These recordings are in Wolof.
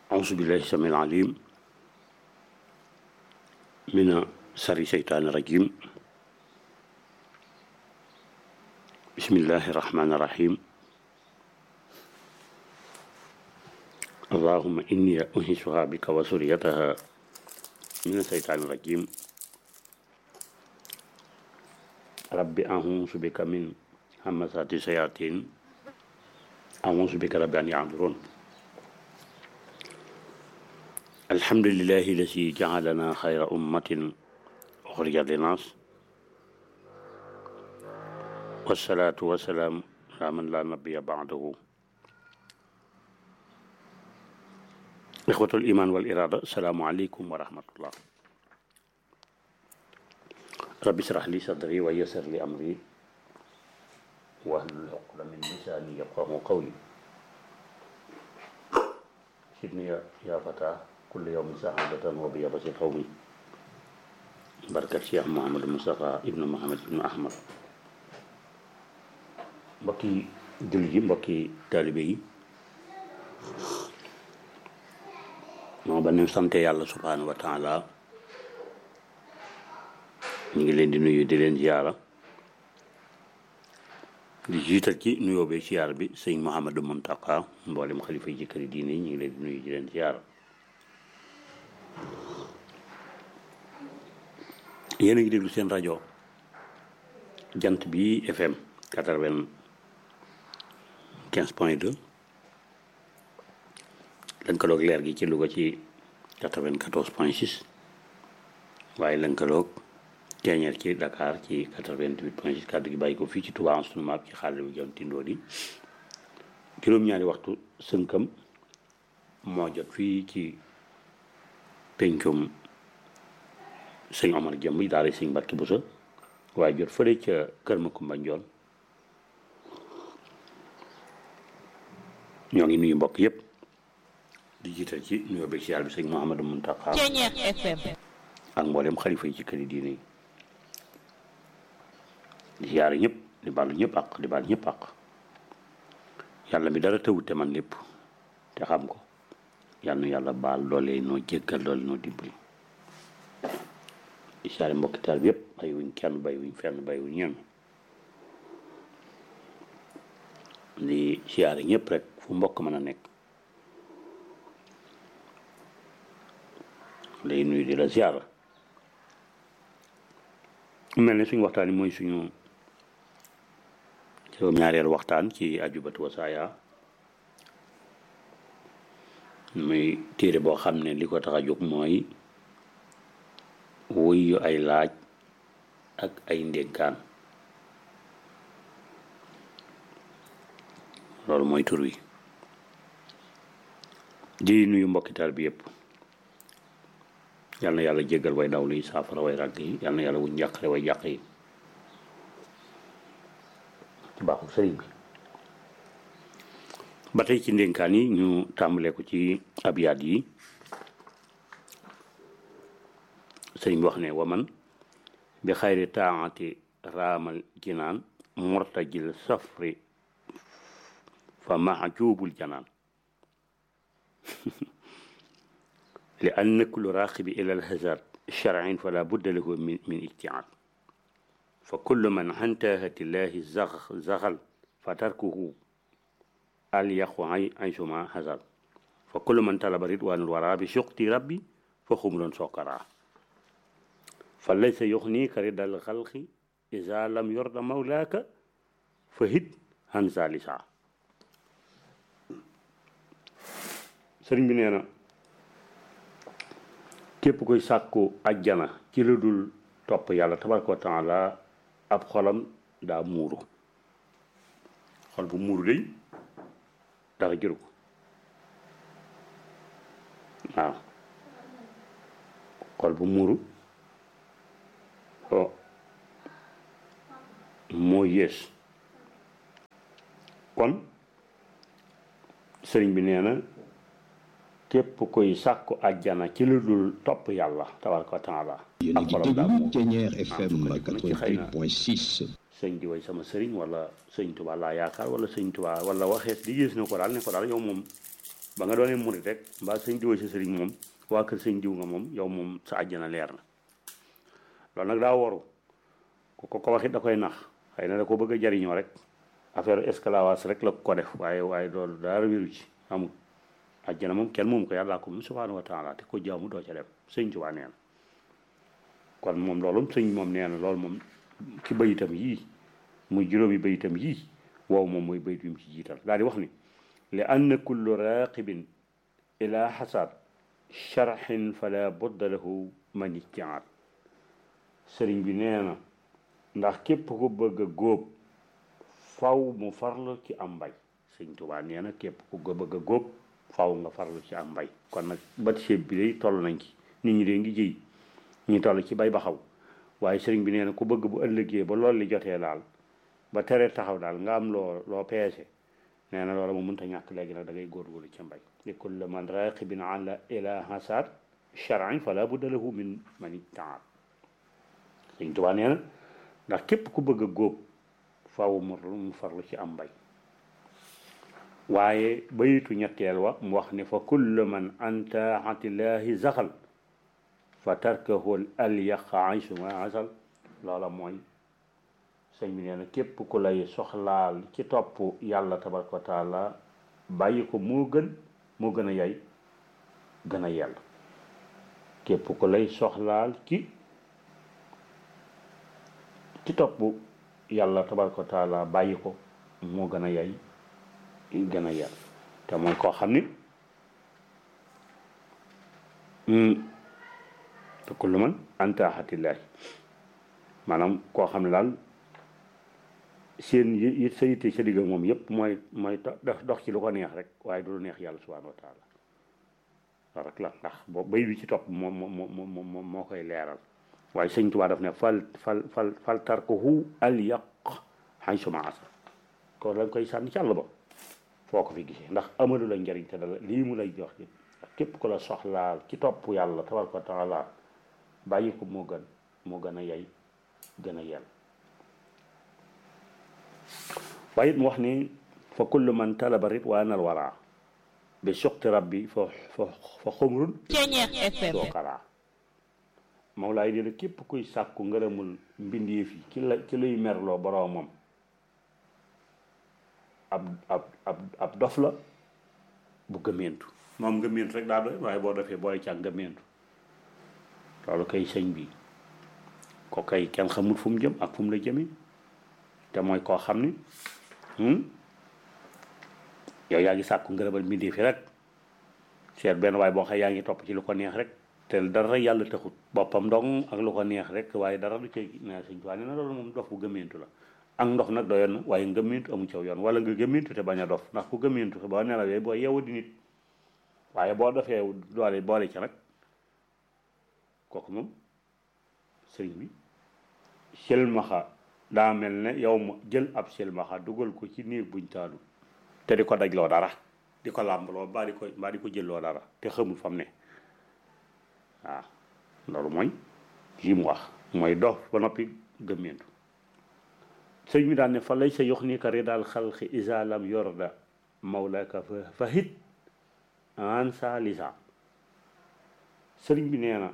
أعوذ بالله السميع العليم من شر الشيطان الرجيم. بسم الله الرحمن الرحيم. اللهم إني أنهشها بك وسريتها من الشيطان الرجيم. رب أعوذ بك من همزات الشياطين. أعوذ بك رب أن يحضرون. الحمد لله الذي جعلنا خير أمة أخرجت للناس، والصلاة والسلام على من لا نبي بعده. إخوة الإيمان والإرادة، السلام عليكم ورحمة الله. رب اشرح لي صدري ويسر لي أمري واحلل عقدة من لساني يفقهوا قولي. سيدني يا فتى كل يوم سعادة وبيض قومي. بركة الشيخ محمد المصطفى ابن محمد ابن أحمد. mbokki jullit yi, mbokki taalibe yi, moo ba ñu sante yàlla subhaanahu wa taala, ñu ngi leen di nuyu di leen ziyaara, di jiital ci nuyoo bi ziyaar bi sëñ Mouhamadou Mountakha, mboolem xalifa yi ci këri diine yi, ñu ngi leen di nuyu di leen ziyaara. yéen a ngi déglu seen rajo jant bi FM 95.2 lënkaloog leer gi ci Louga ci 94.6 waaye lënkaloog Ceeñeer ci Dakar ci 88.6. kàddu gi bàyyi ko fii ci Touba sunu maam ci xaalis bi jëm tindoo di juróom-ñaari waxtu sënkam moo jot fii ci pencum sëñ Omar Jëmb yi daal di sëñ Mbàkke Buso, waaye jot fële ca kër Makumba Njoon. ñoo ngi nuyu mbokk yëpp di jiital ci nuyoo beeg siyaar bi sëñ Mouhamadou Mountakha ak mboolem xalifa yi ci këri diine yi, di siyaare ñëpp, di baalu ñëpp ak di baal ñëpp ak yàlla mi dara tëwut te man lépp te xam ko, yàlla nu yàlla baal loolee noo jéggal loole noo dimbali. di siyaare mbokki taal bi yëpp, bay wuñ kenn, bay wuñ fenn, bay wuñ ñenn. di siyaare ñëpp rek fu mbokk mën a nekk, lay nuyu di la siyaara. mel ne suñu waxtaan yi mooy suñu juróom-ñaareelu waxtaan ci ajubatu wasaaya, muy téere boo xam ne li ko tax a jóg mooy wuyu ay laaj ak ay ndénkaan. loolu mooy tur wi. di nuyu mbokkital bi yëpp, yal na yàlla jéggal way dawlu yi, saafara way ràgg yi, yal na yàlla wuñ njàqare way jàq yi ci baaxul sëriñ bi. ba tey ci ndénkaan yi ñu tàmbalee ko ci abyaat yi. sëriñ bi wax ne waman bi xayri taati raamal jinaan murtajil safri fa mahjubul janaan li anna kullu raqibi ila alhazard shar'in fala budda lahu min ijtihaad fa kullu man hantahati llahi zaghal fa tarkuhu alyaqu aysuma hazard fa kullu man talaba ridwanul wara bi suqti rabbi fa xumrun soqara fa laysa yuxnika ridal xalqi iza lam yorda mawlaaka fa hit han zalisa. sëriñ bi nee na képp koy sàkku ajjana ci lu dul topp yàlla tabaraka wa taala ab xolam daa muuru. xol bu muuru day dara jëru ko. waaw xol bu muuru moo yées. kon sëriñ bi nee na képp koy sàkku àjjana ci lu dul topp yàlla tabaraka wa taala ak xolam daa muuru. Ceeñeer FM 88.6. sëñ di way sama sëriñ wala sëñ Tuubaa laa yaakaar wala sëñ Tuubaa wala waxees di gis na ko daal ne ko daal yow moom ba nga doonee murit rek mbaa sëñ diw sa sëriñ moom waa kër sëñ diw nga moom yow moom sa àjjana leer na loolu nag daa waru ko waxit da koy nax xëy na da ko bëgg a jariñoo rek affaire esclavage rek la ko def waaye loolu dara wéru ci amul àjjana moom kenn moom ko yàllaa ko moom subhaanahu wa taala te ko jaamu doo ca dem sëñ Tuubaa nee na kon moom loolu sëñ moom nee na loolu moom ci bayitam yii muy juróomi bayitam yii wow moom mooy bayit bi mu ci jiital daal di wax ni li anna kullu raqibin ila xasaad sharxin fala budda lahu man ijtihaad sëriñ bi nee na ndax képp ko bëgg a góob faw mu farlu ci am mbay sëñ Tuubaa nee na képp ku ko bëgg a góob faw nga farlu ci am mbay kon nag bat ceeb bi day toll nañ ci nit ñi de ngi jëy ñu toll ci bay ba xaw waaye sëriñ bi nee na ku bëgg bu ëllëgee ba loolu li jotee daal ba tere taxaw daal nga am loo peese nee na loola mu mënta ñàkk léegi nag da ngay góorgóorlu ca mbay li kulli man raqibin ala ila hasad shar'in fala budda lahu min man ijtahaad sëñ Tuubaa nee na ndax képp ku bëgg a góob faaw mu farlu ci am mbay waaye bayitu ñetteel wa mu wax ne fa kullu man an taatillahi zaxal fa tarkahu al yaqa aysuma asal loola mooy sëñ bi nee na képp ku lay soxlaal ci topp yàlla tabaraka wa taala bàyyi ko moo gën a yay gën a yell képp ku lay soxlaal ci topp yàlla tabaraka wa taala bàyyi ko moo gën a yay gën a yell te mooy koo xam ni te kullu man an taaxatillaahi maanaam koo xam ne daal seen yi sa yitte sa digg moom yëpp mooy dox ci lu ko neex rek waaye du lu neex yàlla subhaanahu wa taala loolu rek la ndax boo bay bi ci topp moo koy leeral waaye sëñ Tuubaa daf ne fal tarkuhu al yaq haysuma asar ko lañ koy sànni ci àll ba foo ko fi gisee ndax amalu la njariñ te dala lii mu lay jox yëpp képp ku la soxlaal ci topp yàlla tabaraka wa taala bàyyi ko moo gën a yey gën a yell waaye it mu wax ni fa kullu man talaba ridwaanal waraa bi suqti rabbi fa xumrun soo karaa Mawlaay dina képp kuy sàkku ngërëmul mbindeef yi ci luy merloo boroomam ab dof la bu gëmmentu moom gëmmentu rek daa doy waaye boo defee boole ci ak gëmmentu loolu kay sëñ bi ko kay kenn xamul fu mu jëm ak fu mu la jëmee te mooy koo xam ni yow yaa ngi sàkku ngërëmal mbindeef yi rek seet benn waaye boo xam yaa ngi topp ci lu ko neex rek te dara yàlla taxut boppam dong ak lu ko neex rek waaye dara du ci ne sëñ Tuubaa nee na loolu moom dof bu gëmmentu la ak ndox nag doyoon na waaye ngëmmentu amu caw yoon wala nga gëmmentu te bañ a dof ndax ku gëmmentu te boo nelawee boo yeewu di nit waaye boo defee doole boole ci nag kooku moom sëriñ bi silmaxa daa mel ne yow ma jël ab silmaxa dugal ko ci néeg buñ taalu te di ko dajloo dara di ko làmbaloo mbaa di ko jëlloo dara te xamul fam ne waaw loolu mooy li mu wax mooy dof ba noppi gëmmentu sëñ bi daan ne fa lay sa yox ni ka ridaal xalqi isa lam yorda mawlaka fa hit an sa lisa sëriñ bi nee na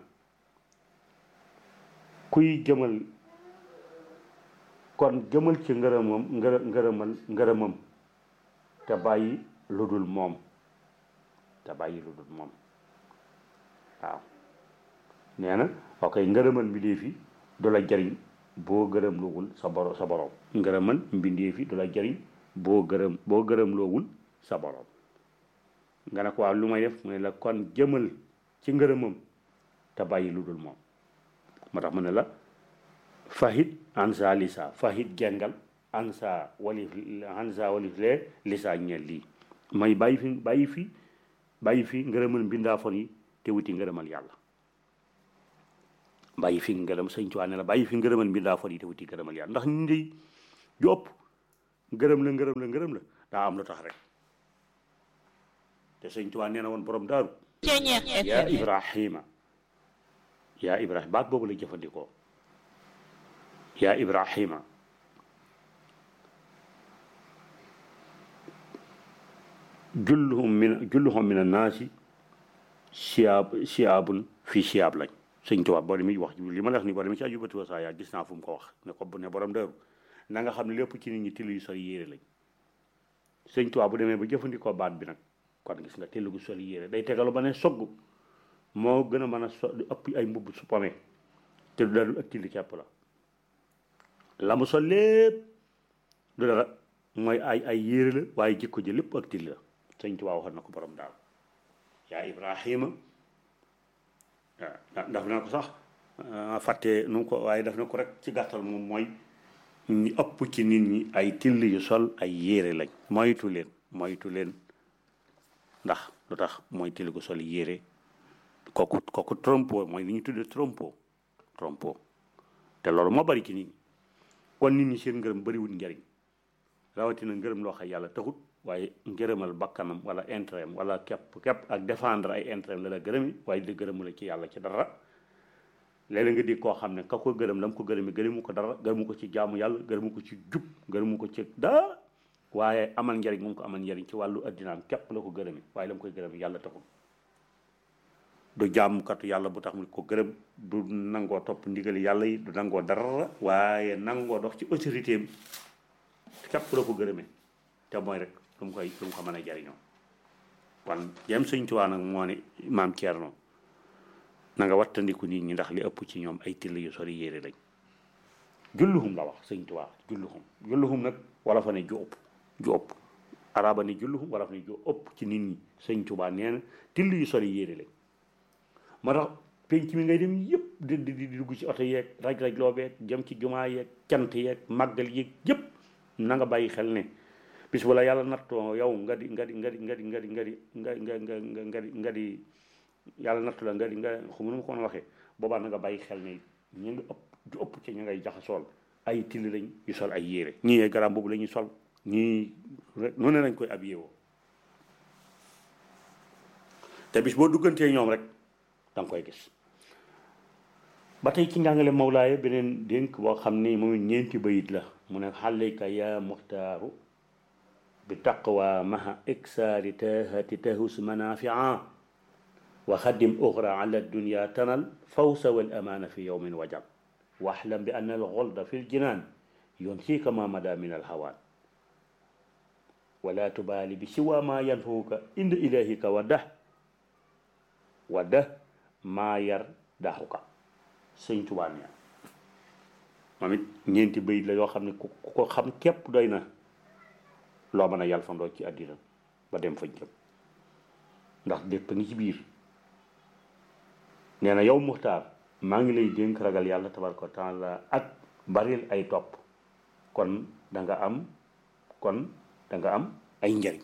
kuy jëmal kon jëmal ci ngërëmam te bàyyi lu dul moom waaw nee na ok ngërëmal mbindeef yi du la jariñ boo gërëm loowul sa borom ngërëmal mbindeef yi du la jariñ boo gërëm loowul sa borom nga ne ko waaw lu may def mu ne la kon jëmal ci ngërëmam te bàyyi lu dul moom moo tax mu ne la fahit ansa lisa fahit gengal ansa walif lee lisa ñeel lii may bàyyi fi ngërëmal mbindaafoon yi te wuti ngërëmal yàlla bàyyi fi ngërëm sëñ Tuubaa ne la bàyyi fi ngërëmal mbindaafoon yi te wuti ngërëmal yàlla ndax ñu ndey ju ëpp ngërëm la daa am lu tax rek te sëñ Tuubaa nee na woon borom daaru yaa Ibrahima baat boobu la jëfandikoo yaa julluhum min annaasi siyaabun fii siyaab lañ. sëñ Tuubaa boo demee wax li ma la wax ni boo demee ci ajubatu wasaaya gis naa fu mu ko wax ne ko ne borom dëru na nga xam ne lépp ci nit ñi till yu sol yére lañ. sëñ Tuubaa bu demee ba jëfandikoo baat bi nag kon gis nga till gu sol yére day tegalu ba ne sogg moo gën a mën a ëpp ay mbubb su pomee te du dara ak till kepp la mu sol lépp du dara mooy ay yére la waaye jikko ji lépp ak till la sëñ Tuubaa waxoon na ko borom daal yaa Ibrahima waaw daf na ko sax fàtte nu ko waaye daf na ko rek ci gàttal moom mooy ñu ëpp ci nit ñi ay till yu sol ay yére lañ moytu leen ndax lu tax mooy till gu sol yére kooku trompo mooy li ñu tuddee trompo te loolu moo bari ci nit ñi kon nit ñi seen ngërëm bariwul njariñ rawatina ngërëm loo xam yàlla taxut waaye ngërëmal bakkanam wala intérêt am wala képp ak défendre ay intérêt am la la gërëmi waaye di gërëmu la ci yàlla ci dara léeg-léeg nga di koo xam ne ka ko gërëm la mu ko gërëmi gërëmu ko dara gërëmu ko ci jaamu yàlla gërëmu ko ci jub gërëmu ko ci dara waaye amal njariñ mu ko amal njariñ ci wàllu addinaam képp la ko gërëmi waaye la mu koy gërëmi yàlla taxul du jaamukatu yàlla bu tax mu ko gërëm du nangoo topp ndigali yàlla yi du nangoo dara waaye nangoo dox ci autorité bi képp la ko gërëmee te mooy rek lu mu ko mën a jariñoo kon yem sëñ Tuubaa nag moo ne maam Thierno na nga wattandiku nit ñi ndax li ëpp ci ñoom ay till yu sori yére lañ julluhum la wax sëñ Tuubaa julluhum nag wala fa ne ju ëpp araba ne julluhum wala fa ne ju ëpp ci nit ñi sëñ Tuubaa nee na till yu sori yére lañ moo tax penc mi ngay dem yëpp di dugg ci oto yeeg raj-raj loo beeg jëm ci jumaa yeeg cant yeeg màggal yeeg yëpp na nga bàyyi xel ne bis wala yàlla nattoo yow nga di yàlla nattu la nga xamu nu ma ko mën a waxee boobaa na nga bàyyi xel ne ñu nga ëpp ci ñu ngay jaxasool ay till lañ yu sol ay yére ñii garaam boobu la ñuy sol ñii rek noonu lañ koy ab yeewoo te bis boo duggantee ñoom rek da nga koy gis ba tey ci njàngale Mawlaaye beneen dénk boo xam ni moom ñeenti bayit la mu ne xalayka ya muxtaaru bi taqwa maha iksaari tahati tahus manafia wa xaddim uxra ala dunya tanal fawsa wal amaana fi yowmin wajal waxlam bi anna al xolda fi ljinaan yunsiika ma mada min al hawaan wala tubaali bi siwa ma yanfuuka inda ilahika waddah maa yar daxuka sëñ Tuubaa nee moom it ñeenti bayit la yoo xam ne ku ko xam képp doy na loo mën a yàlfandoo ci àddina ba dem fañ jëm ndax dépp ngi ci biir nee na yow muxtaar maa ngi lay dénk ragal yàlla tabaraka wa taala ak baril ay topp kon da nga am ay njariñ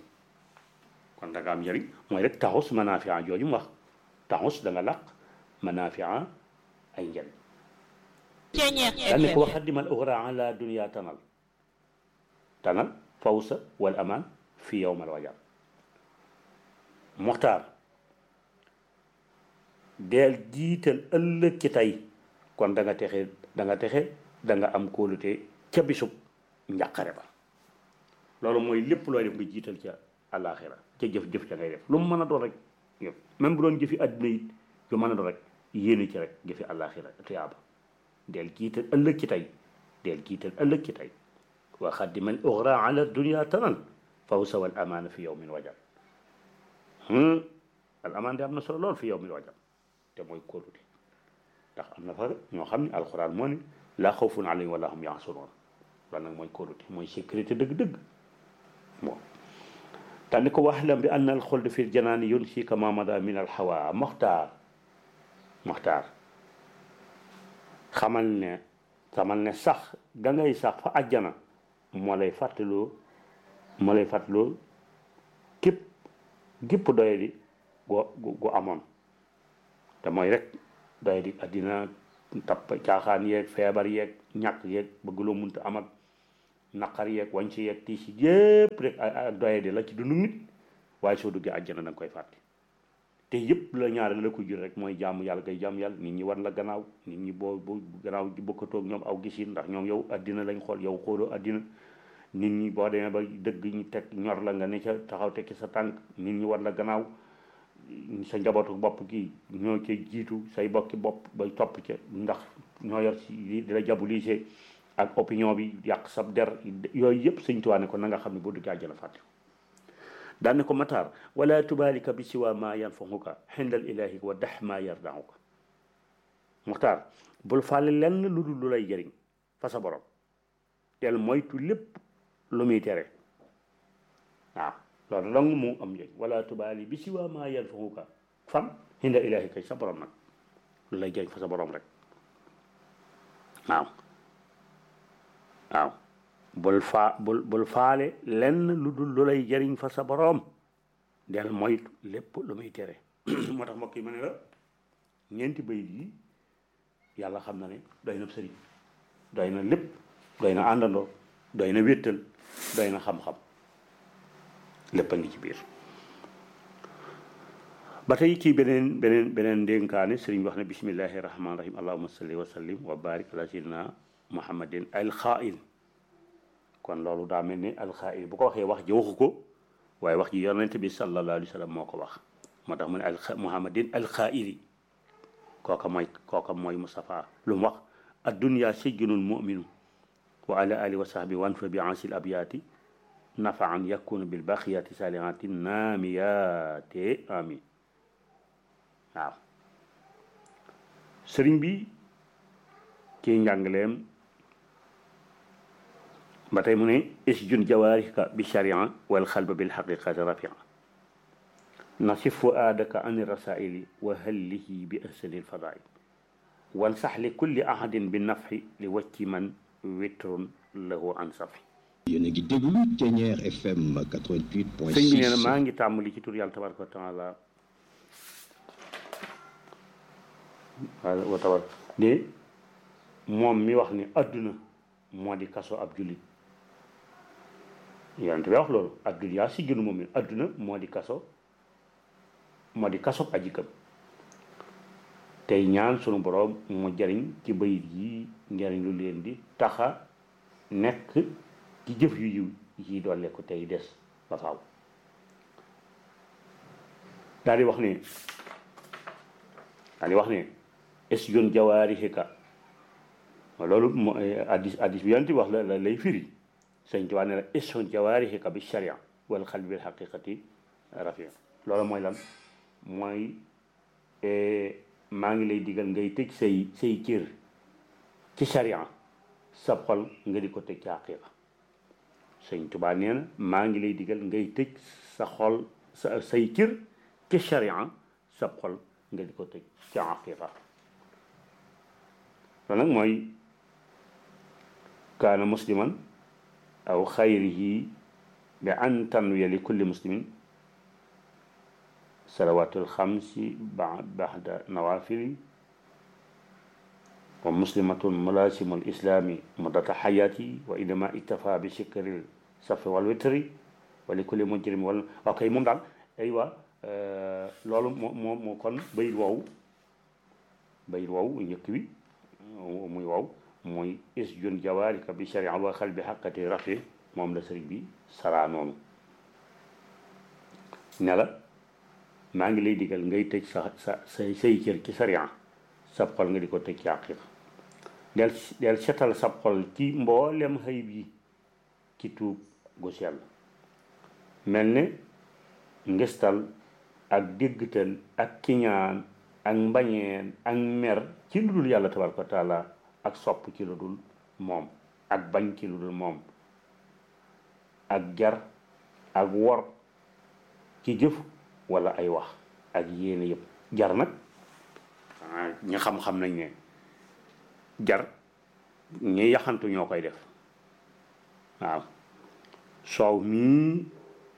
mooy rek taxus manafia jooju mu wax taxus da nga làq manafia ay njariñ daane ko waxaddimal uxra ala dunia tanal fawsa wal aman fi yowmal wajal muxtaar deel jiital ëllëg ci tey kon da nga texe da nga am kóolute ca bisub njàqare ba loolu mooy lépp looy def nga jiital ca àllaaxira ca jëf-jëf ca ngay def lu mu mën a doon rek yëpp même bu doon jëfi àddina it yu mën a doon rek yéene ci rek jëfi àllaaxira tuyaaba deel jiital ëllëg ci tey wa xaddimal uxra ala dunia tanal fawsa wal amaana fi yowmin wajal al amaan de am na solo lool fi yowmin wajal te mooy kóolute ndax am na fa ñoo xam ne alxuraan moo ne laa xawfun alayhim wala hum yaxsunoon loolu nag mooy kóolute mooy sécurité dëgg-dëgg bon tànni ko waxlam bi anna al xuld fi janaani yunsika ma mada min al hawa moxtaar xamal ne sax da ngay sax fa àjjana moo lay fàttaloo gépp doye di gu amoon te mooy rek doye di addina tapp caaxaan yeeg feebar yeeg ñàkk yeeg bëgg loo munta am ak naqar yeeg wañ ci yeeg tiis yi yépp rek ak doye di la ci dundu nit waaye soo duggee àjjana da nga koy fàtte te yëpp la ñaare la ko jur rek mooy jaamu yàlla ngay jaamu yàlla nit ñi war la gannaaw nit ñi boo gannaaw bokkatoog ñoom aw gisin ndax ñoom yow addina lañ xool yow xooloo addina nit ñi boo demee ba dëgg ñu teg ñor la nga ne ca taxaw tekki sa tànk nit ñi war la gannaaw sa njabootu bopp gi ñoo ca jiitu say bokki bopp bay topp ca ndax ñoo yor si di la diaboliser ak opinion bi yàq sab der yooyu yëpp sëñ Tuubaa ne ko na nga xam ne boo duggee àjjana fàtte daan ne ko Matar wala tubaalika bi siwa ma yanfaxuka xindal ilahi wa dax ma yardaxuka Matar bul faale lenn lu dul lu lay jëriñ fa sa borom teel moytu lépp lu muy tere waaw loolu dong mu am njëriñ wala tubaali bi siwa ma yanfaxuka fan xindal ilahi kay sa borom nag lu lay jëriñ fa sa borom rek waaw waaw bul faale lenn lu dul lu lay jëriñ fa sa boroom del moytu lépp lu muy tere moo tax mbokk yi ma ne la ñeenti bayit yi yàlla xam na ne doy na sëriñ doy na lépp doy na àndandoo doy na wéttal doy na xam-xam lépp a ngi ci biir ba tey ci beneen ndénkaane sëriñ wax ne bismillahi rahmaani rahim allahumma salli wa sallim wa barik ala sayyidina muhammadin al xaa'il kon loolu daa mel ni alxaa'il bu ko waxee wax ji waxu ko waaye wax ji yonent bi sallallahu alayhi wa sallam moo ko wax moo tax mu ne muhammadin alxaa'ili kooka mooy Mustafa lu mu wax addunya sijnul mu'minu wa ala alihi wa sahbi wan fa bi ansil abyaati nafaan yakunu bil baqiyati salihati naamiyaate amin waaw sëriñ bi ci njàngaleem ba tey mu ne isjun jawaarika bi sharia wal xalba bil xaqiqati rafia nasif fuaadaka an rasaili wa hallihi bi ahsani lfadail wansax li kulli ahadin bi nafxi li wacci man witrun lahu an safi yéen a ngi déglu Thiéniere FM 88.6. sëñ bi nee na maa ngi tàmbali ci tur yàlla tabaraka wa taala wa tabar de moom mi wax ni adduna moo di kaso ab jullit yonent bi wax loolu adduna si gënu moom mi adduna moo di kaso aji këm tey ñaan sunu boroom mu jariñ ci bayit yi njariñ lu leen di taxa nekk ci jëf yu yiw yi doole ko tey des ba faaw daal di wax ne esjon jawaarihika loolu addis bi yonent bi wax la lay firi sëñ Tuubaa ne la esjon jawaarihika bi sharia wal xalbi bil xaqiqati rafia loolu mooy lan mooy maa ngi lay digal ngay tëj say cër ci sharia sa xol nga di ko tëj ci xaqiqa sëñ Tuubaa nee na maa ngi lay digal ngay tëj sa xol say cër ci sharia sa xol nga di ko tëj ci xaqiqa loolu nag mooy kaana musliman aw xayrihi bi an tanwiya li kulli muslimin salawatul xamsi baxda nawafili wa muslimatun mulasimul islami mudata xayaati wa inama iktafa bi sikril safi wal witri wa li kulli mujrim wal ok moom daal aywa loolu moo kon bayit woowu njëkk bi muy wow mooy isjun jawaarika bi sharia wa xal bi xaqati rafi moom la sëriñ bi saraa noonu ne la maa ngi lay digal ngay tëj say cër ci sharia sab xol nga di ko tëj ci xaqiqa del setal sab xol ci mboolem xëyib yi ci tuub gu sell mel ne ngistal ak déggtal ak kiñaan ak mbañeen ak mer ci lu dul yàlla tabaraka wa taala ak sopp ci lu dul moom ak bañ ci lu dul moom ak jar ak wor ci jëf wala ay wax ak yéene yëpp jar nag ñi xam-xam nañ ne jar ñi yaxantu ñoo koy def waaw soow mii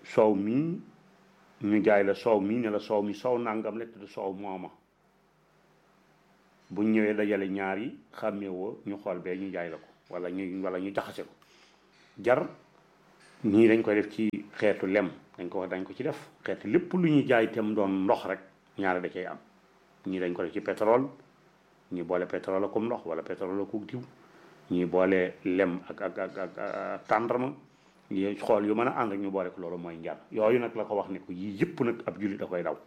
ñu jaay la soow mii ne la soow mi soow nangam la tudd soow mooma buñ ñëwee dajale ñaar yi xàmmee woo ñu xool bee ñu jaay la ko wala ñu jaxase ko jar ñii dañ koy def ci xeetu lem dañ ko ci def xeetu lépp lu ñuy jaay tem doon ndox rek ñaare da cay am ñii dañ ko def ci pétrole ñi boole pétrole akum ndox wala pétrole akum diw ñi boole lem ak tàndarma yi xool yu mën a ànd ak ñu boole ko loolu mooy njar yooyu nag la ko wax ne ko yii yëpp nag ab jullit da koy daw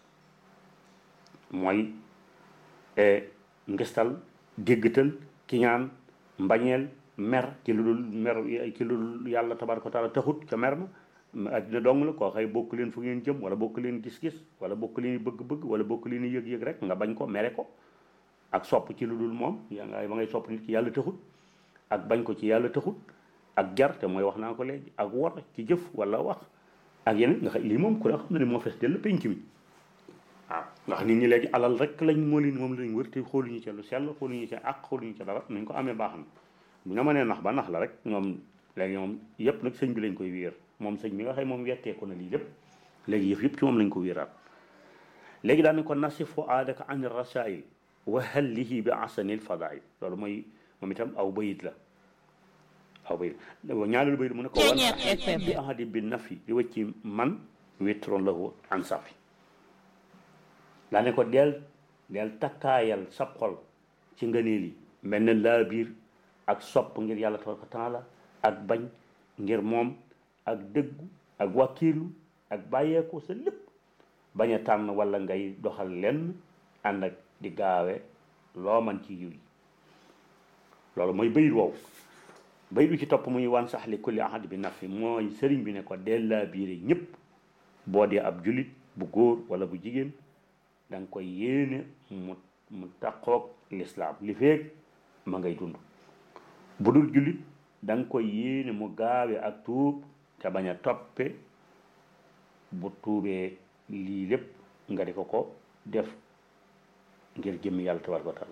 mooy ngistal déggtal kiñaan mbañeel mer ci lu dul mer ci lu dul yàlla tabaraka wa taala taxut ca mer ma addina dong la koo xëy bokk leen fu ngeen jëm wala bokk leen gis-gis wala bokk leen bëgg-bëgg wala bokk leen yëg-yëg rek nga bañ ko mere ko ak sopp ci lu dul moom yaa nga ba ngay sopp nit ki yàlla taxut ak bañ ko ci yàlla taxut ak jar te mooy wax naa ko léegi ak war ci jëf wala wax ak yeneen nga xam lii moom ku ne xam na ne moo fees dell penc mi waaw ndax nit ñi léegi alal rek lañ moo leen moom lañ wër te xooluñu ca lu sell xooluñu ca ak xooluñu ca dara nañ ko amee baax na bu ñu mënee nax ba nax la rek ñoom léegi moom yëpp nag sëñ bi lañ koy wéer moom sëñ bi nga xam moom wetteeku na lii lépp léegi yëpp ci moom lañ ko wéeraat léegi daal ne ko nasifu aadaka an rasail wa hallihi bi asanil fadail loolu mooy moom itam aw bayit la aw bayit ñaareelu bayit mu ne ko wala bi ahadi bi nafi di wëcci man witron lahu an safi daa ne ko del takkaayal sab xol ci ngëneel yi mel ne laa biir ak sopp ngir yàlla tabaraka taala ak bañ ngir moom ak dëggu ak wàkkiilu ak bàyyeeko sa lépp bañ a tànn wala ngay doxal lenn ànd ak di gaawe loo man ci yiw yi loolu mooy bayit woowu bayit bi ci topp muy wan sax li kulli ahad bi nafi mooy sëriñ bi ne ko dellaa biire ñëpp boo dee ab julit bu góor wala bu jigéen da nga koy yéene mu taqoog lislaam li feeg ma ngay dund bu dul julit da nga koy yéene mu gaawe ak tuub te bañ a toppe bu tuubee lii lépp nga di ko def ngir jëmmi yàlla tabaraka wa taala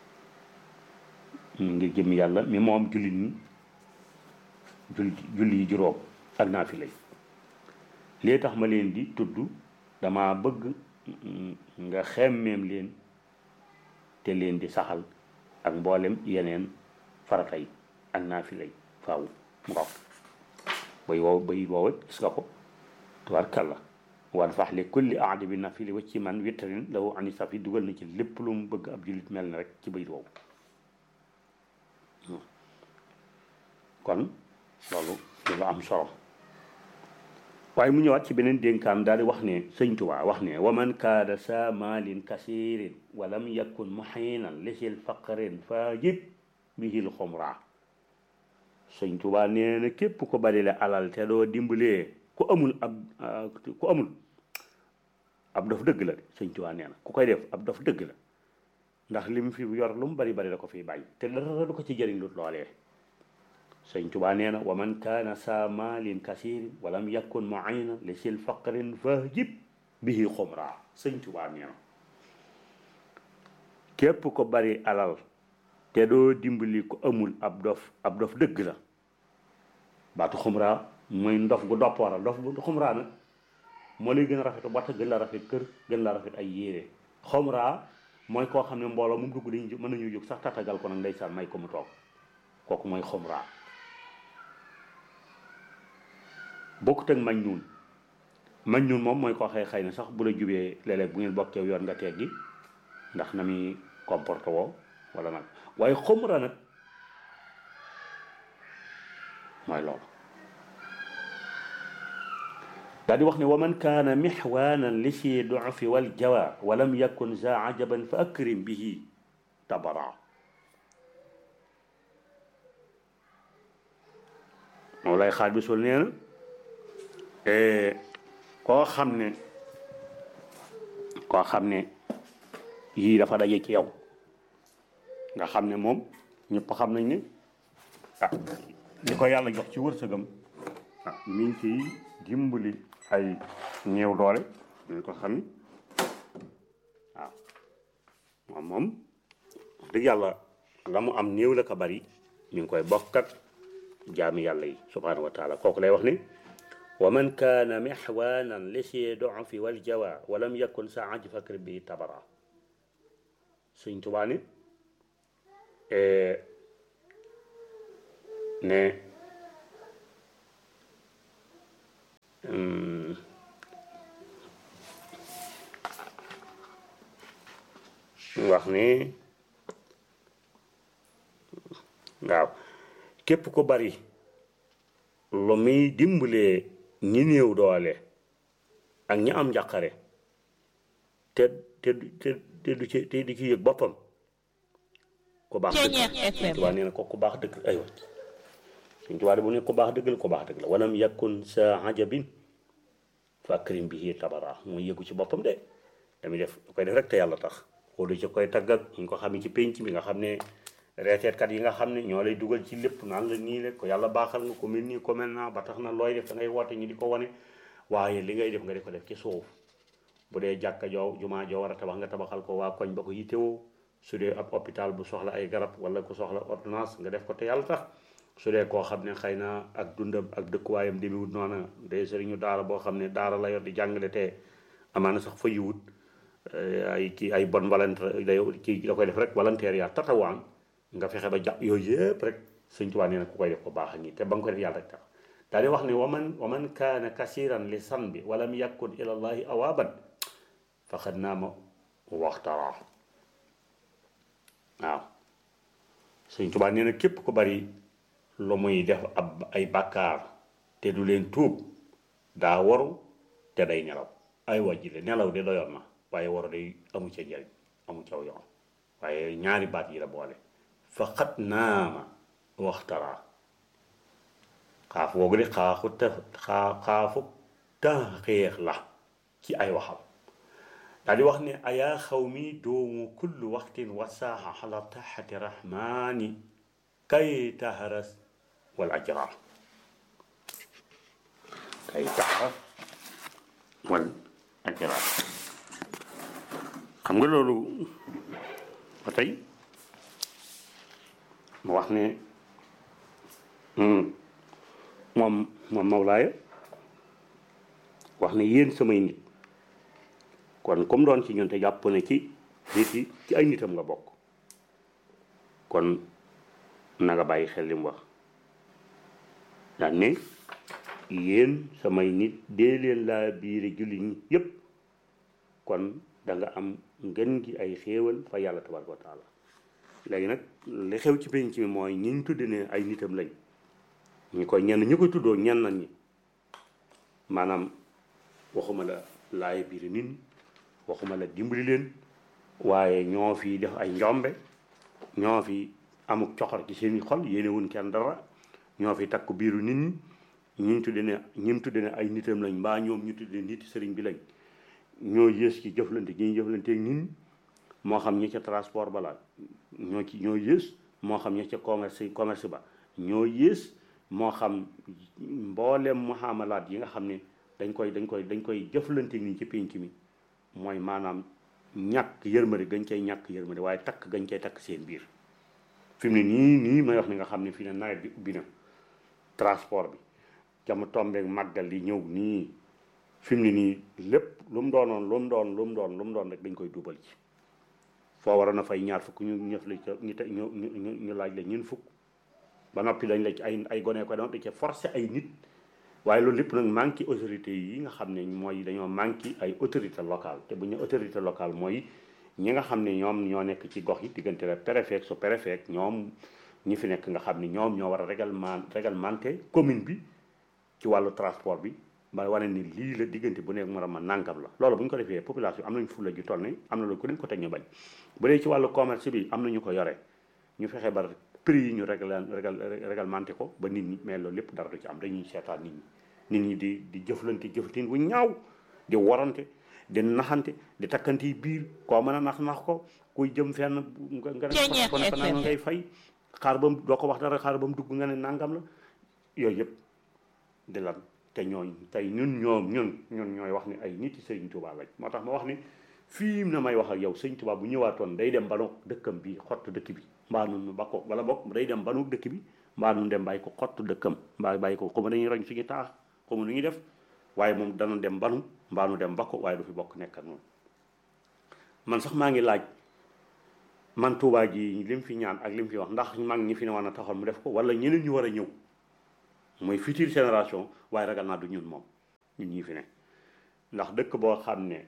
ngir jëmmi yàlla mi moom jullit ñi julli yi juróom ak naafila yi lii tax ma leen di tudd dama bëgg nga xemmeem leen te leen di saxal ak mboolem yeneen farata yi ak naafila yi faaw mu kaw bay woow gis nga ko tubaarkàlla wan fax li kulli aadi bi nafili wa ci man wittarin law ani safi dugal na ci lépp lu mu bëgg ab jullit mel ni rek ci bayit woowu kon loolu lu am solo waaye mu ñëwaat ci beneen dénkaan daal di wax ne sëñ Tuubaa wax ne wa man kaada saa maalin kasirin walam yakun muhinan lisil faqrin fajib bihil xumra sëñ Tuubaa nee na képp ko bari la alal te doo dimbalee ku amul ab dof dëgg la sëñ Tuubaa nee na ku koy def ab dof dëgg la ndax li mu fi yor lu mu bari bari da ko fiy bàyyi te dara du ko ci jëriñ lu loolee sëñ Tuubaa nee na wa man kaana saa maalin kasirin walam yakun muayna li sil faqrin fajib bihi xumra sëñ Tuubaa nee na képp ko bari alal te doo dimbali ko amul ab dof dëgg la baatu xumra mooy ndof gu dopp waral dof bu xumra nag moo lay gën a rafet bata gën la rafet kër gën la rafet ay yére xumra mooy koo xam ne mbooloo mu dugg dañu mën nañu jóg sax tatagal ko nag ndeysaan may ko mu toog kooku mooy xumra bokkut ak mañ ñuun moom mooy koo xëy na sax bu la jubee léeg-léeg bu ngeen bokkee yoon nga teggi ndax na muy comporté woo wala nag waaye xumra nag mooy loolu daal di wax ne wa man kaana mixwaanan li si dufi wal jawa walam yakun za ajaban fa akrim bihi tabara moom lay xaaj bi sul nee na koo xam ne yii dafa daje ci yow nga xam ne moom ñëpp xam nañ ne li ko yàlla jox ci wërsëgam mi ngi ciy dimbali ay néew doole ñu ko xam ni waaw moom wax dëgg yàlla la mu am néew la ko bari mi ngi koy bokk ak jaami yàlla yi subhanahu wa taala kooku lay wax ni wa man kaana mixwaanan li si dufi wal jawa walam yakun sa aj fakr bi tabara Sëñ Tuubaa ne wax ni waaw képp ko bari lu muy dimbalee ñi néew doole ak ñi am njàqare te te te du ci yëg boppam ku baax dëgg Sëñ Tuubaa nee na ko ku baax dëgg aywa Sëñ Tuubaa bu ne ku baax dëgg la ku baax dëgg la walam yakun sa ajabin fa akrim bihi tabara mooy yëgu ci boppam de damay def da koy def rek te yàlla tax xoolu ci koy taggat ñu ko xam ci penc bi nga xam ne reeteetkat yi nga xam ne ñoo lay dugal ci lépp naan la nii rek ko yàlla baaxal nga ko mel nii ko mel naa ba tax na looy def da ngay woote ñi di ko wane waaye li ngay def nga di ko def ci suuf bu dee jàkka joo jumaa joo war a tabax nga tabaxal ko waa koñ ba ko yittewoo su dee ab hôpital bu soxla ay garab wala ku soxla ordonnance nga def ko te yàlla tax su dee koo xam ne xëy na ak dundam ak dëkkuwaayam demewut noona day sëriñu daara boo xam ne daara la yor di jàngale te amaana sax fa yiwut ay kii ay bon volontaire day kii da koy def rek volontaire yaa tatawaan nga fexe ba jàpp yooyu yëpp rek Sëñ Tuubaa nee na ku koy def ko baax a ngi te ba nga koy def yàlla rek tax daal di wax ne waman kaana kasiran li sanbi walam yakun ila llahi awaaban faqad naama waxtara waaw Sëñ Tuubaa nee na képp ku bari lu muy def ay bàkkaar te du leen tuub daa waru te day nelaw ay wàjjile nelaw de doyoon na waaye waru day amu ca njariñ amu caw yoon waaye ñaari baat yi la boole faqat naama waxtara xaaf woogu de xaafu taxeex la ci ay waxam daal di wax ne ayaa xaw mi doomu kullu waxtin wasaaxa xala taxati rahmaani kay taharas wal ajra kay taharas wal ajra xam nga loolu ba tey mu wax ne moom Mawlaaya wax ne yéen samay nit kon comme doon ci ñun te jàpp ne ci nit yi ci ay nitam nga bokk kon na nga bàyyi xel li mu wax daan ne yéen samay nit dee leen laa biire julli ñi yépp kon da nga am ngën gi ay xéewal fa yàlla tabaraka wa taala léegi nag li xew ci penc mi mooy ñi ñu tudde ne ay nitam lañ ñu koy ñu koy tuddoo ñenn ñi maanaam waxuma la laay biir nit ñi waxuma la dimbali leen waaye ñoo fi def ay njombe ñoo fi amuk coxor ci seen xol yéene wuñ kenn dara ñoo fi takku biiru nit ñi ñu tudde ne ay nitam lañ mbaa ñoom ñu tudde nit sëriñ bi lañ ñoo yées ci jëflante gi ñu jëflanteeg nit ñi moo xam ñi ca transport bala ñoo yées moo xam ñi ca commerce ba ñoo yées moo xam mboolem muhamalaat yi nga xam ne dañ koy jëflante ni ci pénc mi mooy maanaam ñàkk yërmande gañ cay ñàkk yërmande waaye takk gañ cay takk seen biir fi mu ne nii may wax ni nga xam ne fii ne nawet bi ubbi na transport bi jama tombeeg màggal di ñëw nii fi mu ne nii lépp lu mu doon rek dañ koy duubal ci foo waroon a fay ñaar fukk ñu ñëf la ca ñu laaj la ñun fukk ba noppi dañ la ci ay gone ko da ca forcé ay nit waaye loolu lépp nag manqué autorité yi nga xam ne mooy dañoo manqué ay autorité locale te bu ñu autorité locale mooy ñi nga xam ne ñoom ñoo nekk ci gox yi diggante la préfet su préfet ñoom ñi fi nekk nga xam ne ñoom ñoo war a réglementé commune bi ci wàllu transport bi ba wane ni lii la diggante bu nekk mara ma nàngam la loolu bu ñu ko defee population am nañ fulla ju toll ne am na lu ko dañ ko teg ñu bañ bu dee ci wàllu commerce bi am na ñu ko yore ñu fexe ba prix yi ñu réglementé ko ba nit ñi mais loolu lépp dara du ci am dañuy seetaan nit ñi di jëflante bu ñaaw di warante di naxante di takkante yi biir koo mën a nax ko kuy jëm fenn nga ne ko naan ngay fay xaar ba doo ko wax dara xaar ba mu dugg nga ne nangam la yooyu yëpp di lan te tey ñun ñooy wax ni ay nit yi Sëriñ Tuubaa lañ moo tax ma wax ni fii na may wax ak yow Sëriñ Tuubaa bu ñëwaatoon day dem banu dëkkam bi xott dëkk bi mbaa nun ba ko wala bokk day dem banu dëkk bi mbaa nun dem bàyyi ko xott dëkkam mbaa bàyyi ko xamu dañuy roñ suñu taax xamu nu ñuy def waaye moom dana dem banu mbaa nu dem ba ko waaye du fi bokk nekk ak noonu man sax maa ngi laaj man Tuubaa ji lim fi ñaan ak lim fi wax ndax mag ñi fi ne war na taxoon mu def ko wala ñeneen ñu war a ñëw mooy future génération waaye ragal naa du ñun moom ñun ñii fi ne ndax dëkk boo xam ne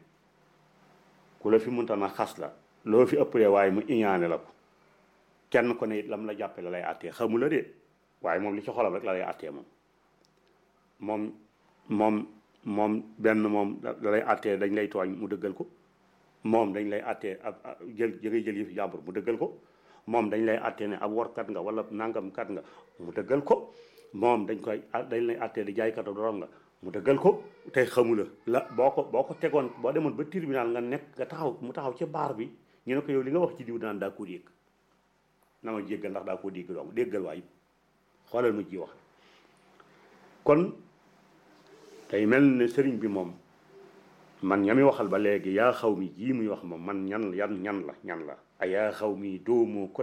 ku la fi mënta na xas la loo fi ëppalee waaye mu iñaane la ko kenn ko ne it lam la jàppe la lay àttee xamu la de waaye moom li ci xolam rek la lay àttee moom moom benn moom da lay àttee dañ lay tooñ mu dëggal ko, moom dañ lay àttee ab jël jël yëfi jàmbur mu dëggal ko, moom dañ lay àttee ne ab workat nga wala nangamkat nga mu dëggal ko, moom dañ lay àttee di jaaykatu dorom nga mu dëggal ko. tey xamula la boo ko tegoon boo demoon ba tribunal nga nekk nga taxaw mu taxaw ci baar bi ñu ne ko yow li nga wax ci diw daan daa ko dégg na ma jéggal ndax daa ko dégg doom déggal waay xoolal ma ji wax. kon tey mel ne sëriñ bi moom man ñami waxal ba léegi yaa xaw mi jii muy wax moom man ñan la a yaa xaw mi doomoo ko